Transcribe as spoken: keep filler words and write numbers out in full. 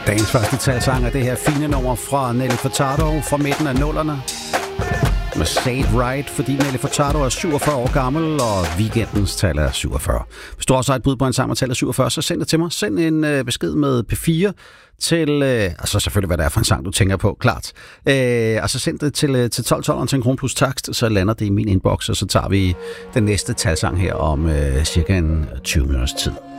Dagens første talsang er det her fine nummer fra Nelly Furtado fra midten af nullerne. Med Say It Right, fordi Nelly Furtado er syvogfyrre år gammel, og weekendens tal er syvogfyrre. Hvis du også har et bud på en sang, og tal er syvogfyrre, så send det til mig. Send en øh, besked med P fire til, øh, altså selvfølgelig hvad det er for en sang, du tænker på, klart. Øh, og så send det til, øh, til tolv tolv til en krone plus takst, så lander det i min inbox, og så tager vi den næste talsang her om øh, cirka en tyve minutters tid.